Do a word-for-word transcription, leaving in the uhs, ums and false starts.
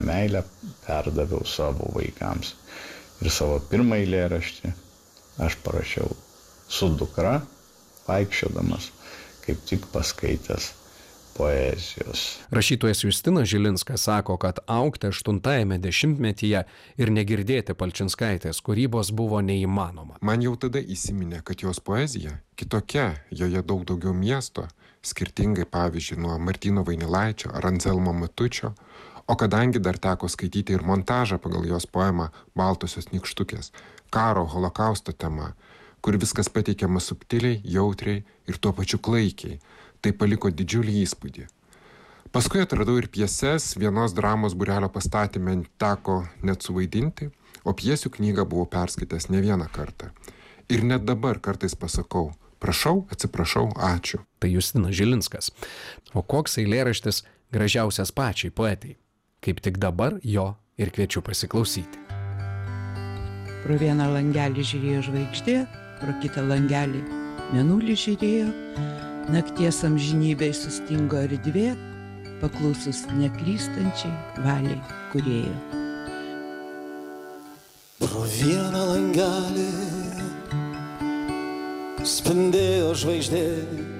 Meilę perdaviau savo vaikams. Ir savo pirmą eilėraštį aš parašiau su dukra, vaikščiodamas, kaip tik paskaitęs poezijos. Rašytojas Justinas Žilinskas sako, kad augti aštuntajame dešimtmetyje ir negirdėti Palčinskaitės kūrybos buvo neįmanoma. Man jau tada įsiminė, kad jos poezija kitokia, joje daug daugiau miesto, skirtingai pavyzdžiui nuo Martyno Vainilaičio ar Anzelmo Matučio, o kadangi dar teko skaityti ir montažą pagal jos poemą Baltosios nykštukės, karo holokausto tema, kur viskas pateikiama subtiliai, jautriai ir tuo pačiu klaikiai, tai paliko didžiulį įspūdį. Paskui atradau ir pjeses, vienos dramos būrelio pastatymę teko net suvaidinti, o pjesių knygą buvau perskaitęs ne vieną kartą. Ir net dabar kartais pasakau, prašau, atsiprašau, ačiū. Tai Justinas Žilinskas. O koks eilėraštis gražiausias pačiai poetai? Kaip tik dabar jo ir kviečiu pasiklausyti. Pro vieną langelį žiūrėjo žvaigždė, pro kitą langelį mėnulį žiūrėjo, nakties amžinybei sustingo erdvė, paklusus neklystančiai valiai kūrėjo. Pro vieną langelį spindėjo žvaigždė,